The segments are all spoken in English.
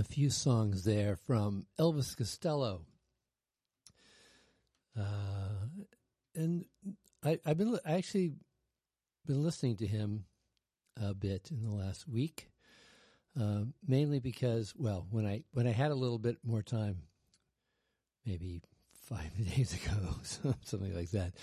a few songs there from Elvis Costello. And I've been actually been listening to him a bit in the last week, mainly because, well, when I had a little bit more time, maybe 5 days ago, something like that.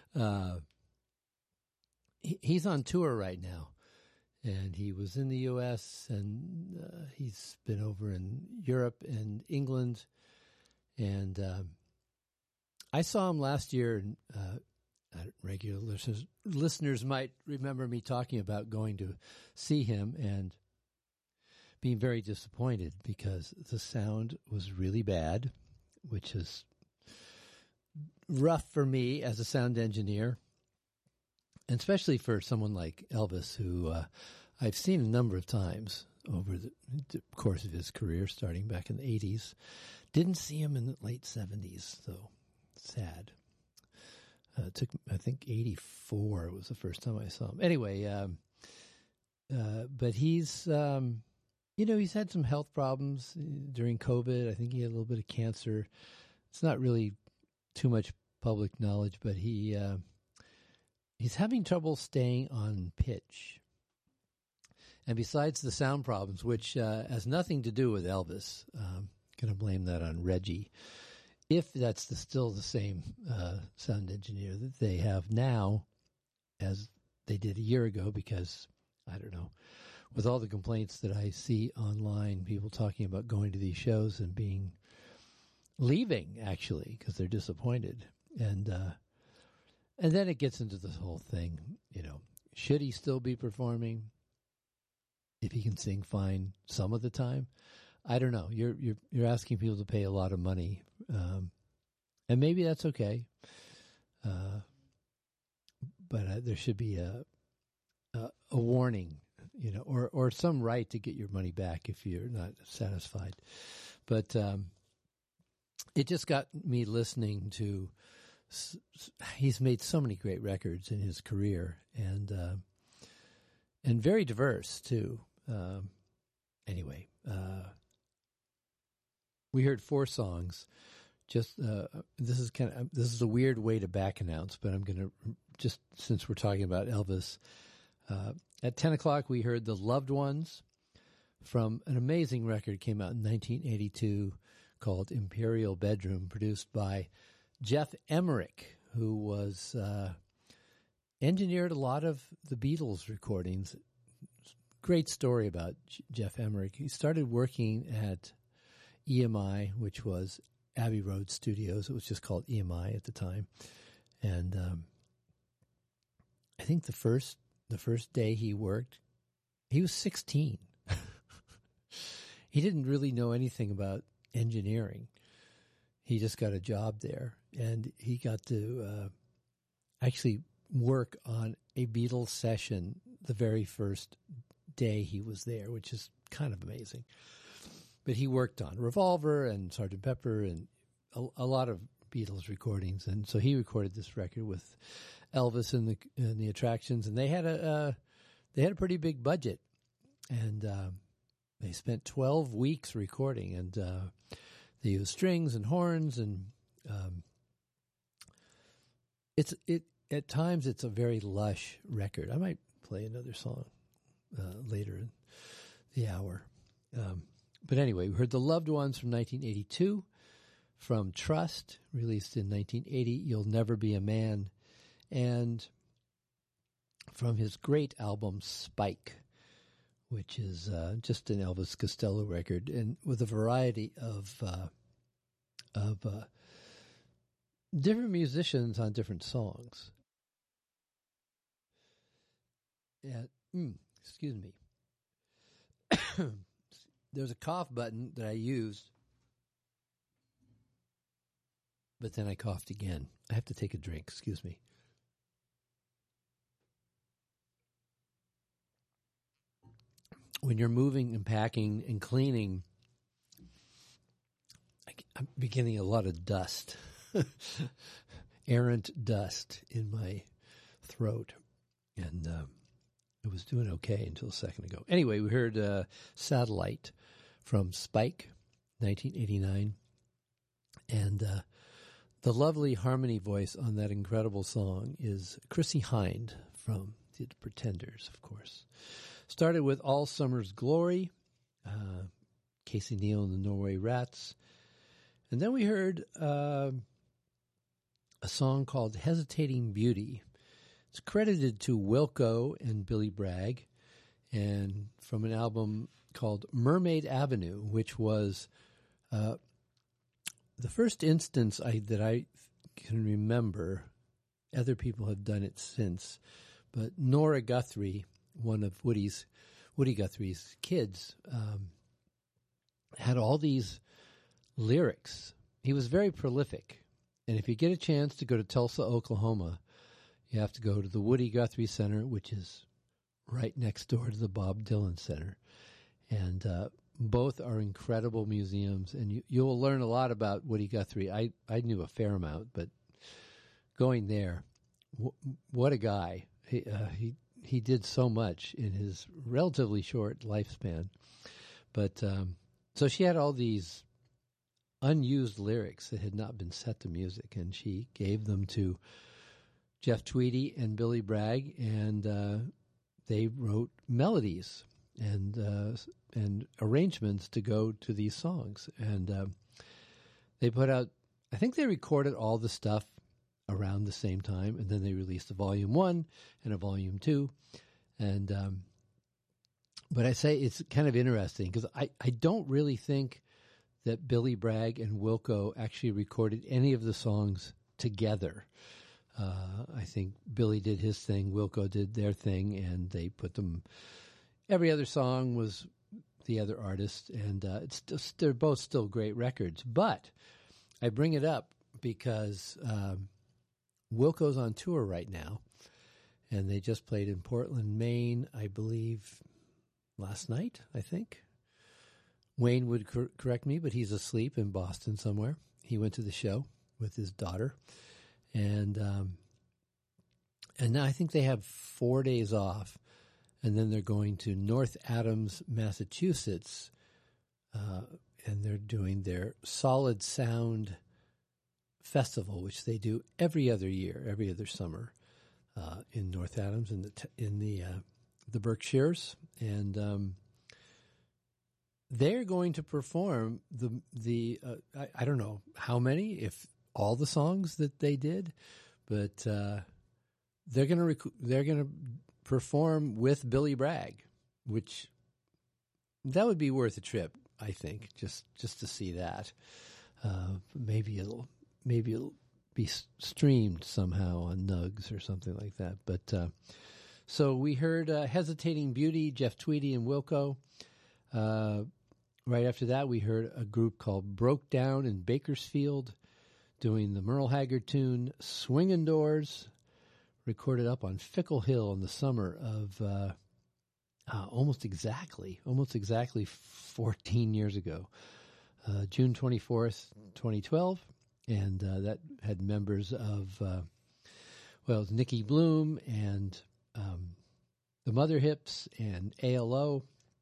He's on tour right now, and he was in the U.S. and he's been over in Europe and England, and I saw him last year. And regular listeners might remember me talking about going to see him and being very disappointed because the sound was really bad, which is rough for me as a sound engineer, and especially for someone like Elvis, who I've seen a number of times over the course of his career, starting back in the 80s. Didn't see him in the late 70s, so sad. It took, I think, 84 was the first time I saw him. Anyway, but he's, he's had some health problems during COVID. I think he had a little bit of cancer. It's not really too much public knowledge, but he's having trouble staying on pitch. And besides the sound problems, which has nothing to do with Elvis, going to blame that on Reggie, if that's still the same sound engineer that they have now as they did a year ago, because, I don't know, with all the complaints that I see online, people talking about going to these shows and leaving, actually, because they're disappointed. And then it gets into this whole thing, should he still be performing if he can sing fine some of the time? I don't know. You're asking people to pay a lot of money, and maybe that's okay. But there should be a warning, or some right to get your money back if you're not satisfied. But it just got me listening to. He's made so many great records in his career, and very diverse too. Anyway. We heard 4 songs. Just this is a weird way to back announce, but I'm going to, just since we're talking about Elvis, at 10 o'clock we heard The Loved Ones from an amazing record, came out in 1982 called Imperial Bedroom, produced by Geoff Emerick, who was engineered a lot of the Beatles recordings. Great story about Geoff Emerick. He started working at EMI, which was Abbey Road Studios. It was just called EMI at the time. And I think the first day he worked, he was 16. He didn't really know anything about engineering. He just got a job there, and he got to actually work on a Beatles session the very first day he was there, which is kind of amazing. But he worked on Revolver and Sgt. Pepper and a lot of Beatles recordings, and so he recorded this record with Elvis and the Attractions, and they had a pretty big budget, and they spent 12 weeks recording, and they used strings and horns, and at times it's a very lush record. I might play another song later in the hour. But anyway, we heard The Loved Ones from 1982, from Trust, released in 1980, You'll Never Be a Man, and from his great album Spike, which is just an Elvis Costello record, and with a variety of different musicians on different songs. Excuse me. There's a cough button that I used, but then I coughed again. I have to take a drink. Excuse me. When you're moving and packing and cleaning, I'm beginning a lot of dust, errant dust in my throat, and it was doing okay until a second ago. Anyway, we heard Satellite from Spike, 1989. And the lovely harmony voice on that incredible song is Chrissie Hynde from The Pretenders, of course. Started with All Summer's Glory, Casey Neal and the Norway Rats. And then we heard a song called Hesitating Beauty. It's credited to Wilco and Billy Bragg, and from an album called Mermaid Avenue, which was the first instance that I can remember. Other people have done it since, but Nora Guthrie, one of Woody Guthrie's kids, had all these lyrics. He was very prolific, and if you get a chance to go to Tulsa, Oklahoma, you have to go to the Woody Guthrie Center, which is right next door to the Bob Dylan Center. And both are incredible museums, and you will learn a lot about Woody Guthrie. I knew a fair amount, but going there, what a guy. He did so much in his relatively short lifespan. But so she had all these unused lyrics that had not been set to music, and she gave them to Jeff Tweedy and Billy Bragg, and they wrote melodies and arrangements to go to these songs. And they put out, I think they recorded all the stuff around the same time, and then they released a Volume 1 and a Volume 2. And but I say it's kind of interesting because I don't really think that Billy Bragg and Wilco actually recorded any of the songs together. I think Billy did his thing, Wilco did their thing, and they put them. Every other song was the other artist, and they're both still great records. But I bring it up because Wilco's on tour right now, and they just played in Portland, Maine, I believe, last night, I think. Wayne would correct me, but he's asleep in Boston somewhere. He went to the show with his daughter. And now I think they have 4 days off, and then they're going to North Adams, Massachusetts, and they're doing their Solid Sound Festival, which they do every other year, every other summer, in North Adams in the Berkshires, and they're going to perform the I don't know how many, if all the songs that they did, but they're gonna perform with Billy Bragg, which that would be worth a trip, I think, just to see that. Maybe it'll be streamed somehow on Nugs or something like that. But so we heard Hesitating Beauty, Jeff Tweedy and Wilco. Right after that, we heard a group called Broke Down in Bakersfield doing the Merle Haggard tune Swingin' Doors, recorded up on Fickle Hill in the summer of almost exactly 14 years ago, June 24th, 2012. And that had members of, Nikki Bloom and the Mother Hips and ALO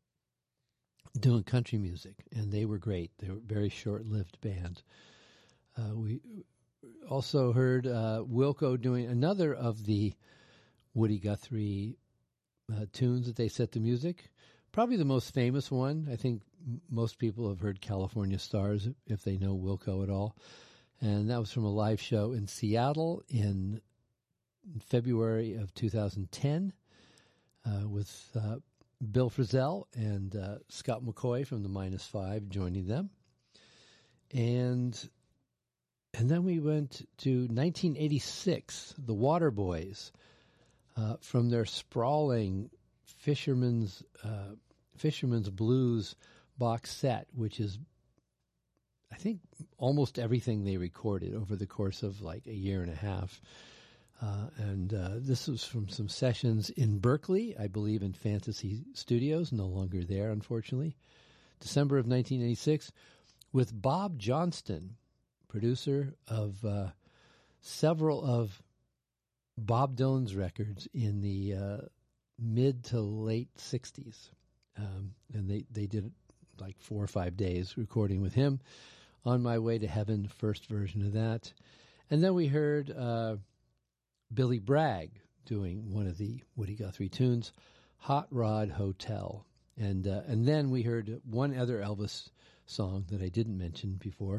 doing country music, and they were great. They were a very short-lived band. We also heard Wilco doing another of the Woody Guthrie tunes that they set to music. Probably the most famous one. I think most people have heard California Stars if they know Wilco at all. And that was from a live show in Seattle in February of 2010 with Bill Frisell and Scott McCoy from the Minus Five joining them. And then we went to 1986, the Waterboys, from their sprawling Fisherman's Blues box set, which is, I think, almost everything they recorded over the course of like a year and a half. And this was from some sessions in Berkeley, I believe in Fantasy Studios, no longer there, unfortunately, December of 1986, with Bob Johnston, producer of several of Bob Dylan's records in the mid to late 60s. And they did like 4 or 5 days recording with him. On My Way to Heaven, first version of that. And then we heard Billy Bragg doing one of the Woody Guthrie tunes, Hot Rod Hotel. And then we heard one other Elvis song that I didn't mention before,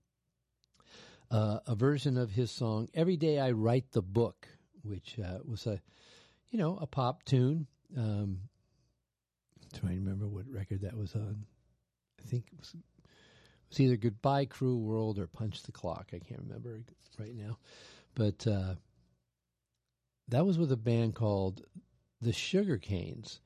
a version of his song, Every Day I Write the Book, which was a pop tune. I'm trying to remember what record that was on. I think it was either Goodbye Cruel World or Punch the Clock. I can't remember right now. But that was with a band called the Sugarcanes,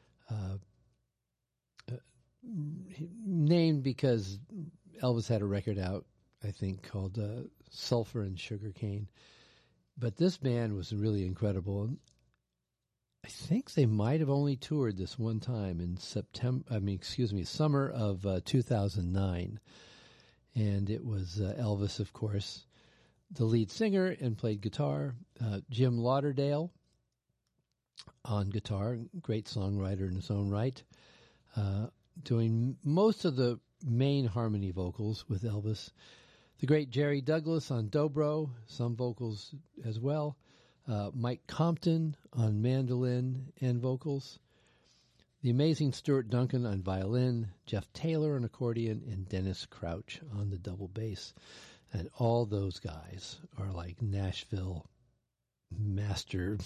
named because Elvis had a record out, I think, called Sulphur and Sugarcane. But this band was really incredible. I think they might have only toured this one time in summer of 2009. And it was Elvis, of course, the lead singer, and played guitar. Jim Lauderdale on guitar, great songwriter in his own right, doing most of the main harmony vocals with Elvis. The great Jerry Douglas on dobro, some vocals as well. Mike Compton on mandolin and vocals. The amazing Stuart Duncan on violin, Jeff Taylor on accordion, and Dennis Crouch on the double bass. And all those guys are like Nashville masters,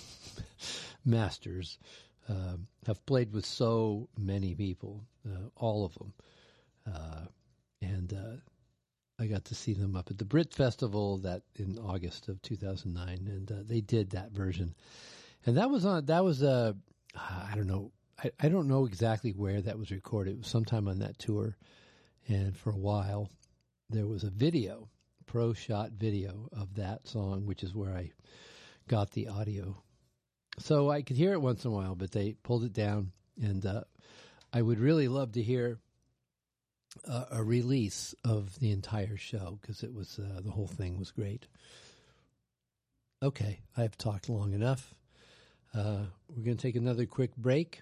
have played with so many people, all of them. And I got to see them up at the Brit Festival in August of 2009, and they did that version. And that was I don't know. I don't know exactly where that was recorded. It was sometime on that tour. And for a while, there was a video, pro-shot video of that song, which is where I got the audio. So I could hear it once in a while, but they pulled it down. And I would really love to hear a release of the entire show, because it was the whole thing was great. Okay, I've talked long enough. We're going to take another quick break.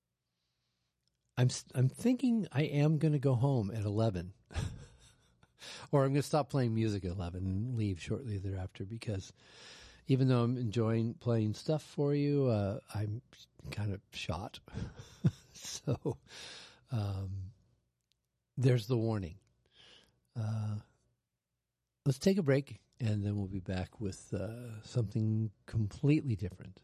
I'm thinking I am going to go home at 11. Or I'm going to stop playing music at 11 and leave shortly thereafter, because even though I'm enjoying playing stuff for you, I'm kind of shot. So there's the warning. Let's take a break, and then we'll be back with something completely different.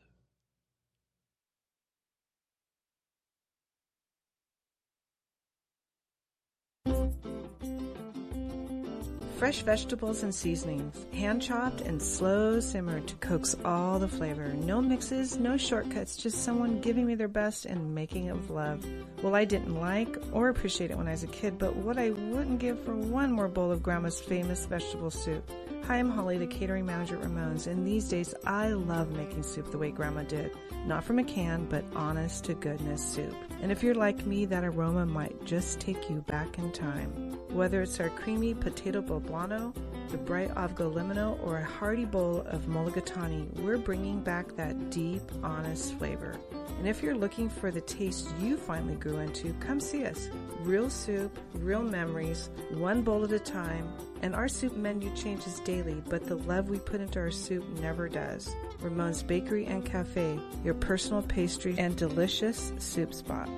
Fresh vegetables and seasonings, hand-chopped and slow simmered to coax all the flavor. No mixes, no shortcuts, just someone giving me their best and making it with love. Well, I didn't like or appreciate it when I was a kid, but what I wouldn't give for one more bowl of Grandma's famous vegetable soup. Hi, I'm Holly, the catering manager at Ramone's, and these days I love making soup the way Grandma did. Not from a can, but honest to goodness soup. And if you're like me, that aroma might just take you back in time. Whether it's our creamy potato poblano, the bright avgo limino, or a hearty bowl of mulligatawny, we're bringing back that deep, honest flavor. And if you're looking for the taste you finally grew into, come see us. Real soup, real memories, one bowl at a time. And our soup menu changes daily, but the love we put into our soup never does. Ramone's Bakery and Cafe, your personal pastry and delicious soup spot.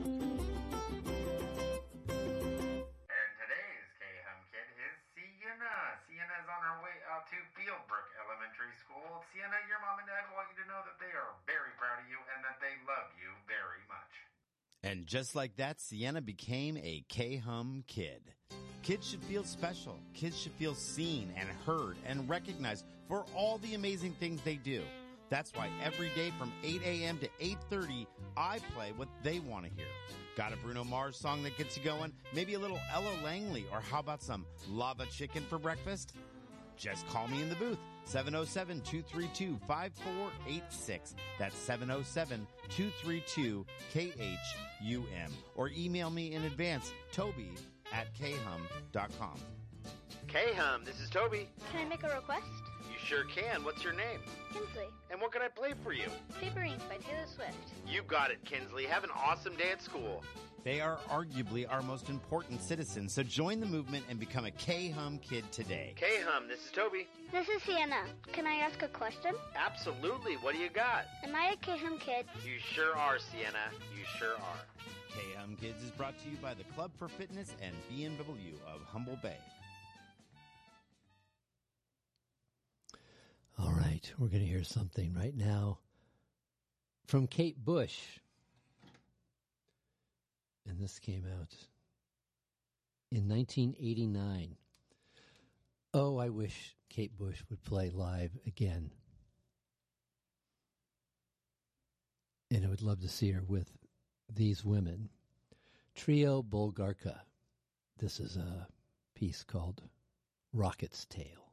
To Fieldbrook Elementary School. Sienna, your mom and dad want you to know that they are very proud of you and that they love you very much. And just like that, Sienna became a K-Hum kid. Kids should feel special. Kids should feel seen and heard and recognized for all the amazing things they do. That's why every day from 8 a.m. to 8:30, I play what they want to hear. Got a Bruno Mars song that gets you going? Maybe a little Ella Langley, or how about some lava chicken for breakfast? Just call me in the booth, 707-232-5486. That's 707-232-KHUM. Or email me in advance, toby@khum.com. K-Hum, this is Toby. Can I make a request? You sure can. What's your name? Kinsley. And what can I play for you? Paper Ink by Taylor Swift. You got it, Kinsley. Have an awesome day at school. They are arguably our most important citizens, so join the movement and become a K-Hum Kid today. K-Hum, this is Toby. This is Sienna. Can I ask a question? Absolutely. What do you got? Am I a K-Hum Kid? You sure are, Sienna. You sure are. K-Hum Kids is brought to you by the Club for Fitness and BMW of Humble Bay. All right, we're going to hear something right now from Kate Bush. And this came out in 1989. Oh, I wish Kate Bush would play live again. And I would love to see her with these women. Trio Bulgarka. This is a piece called Rocket's Tale.